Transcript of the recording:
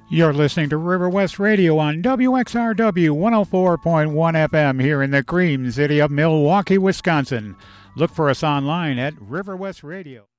You're listening to River West Radio on WXRW 104.1 FM here in the Cream City of Milwaukee, Wisconsin. Look for us online at River West Radio.